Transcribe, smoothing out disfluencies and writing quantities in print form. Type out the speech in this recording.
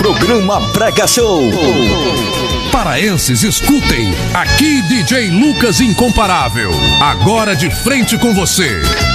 Programa Brega Show. Paraenses, escutem. Aqui DJ Lucas Incomparável. Agora de frente com você.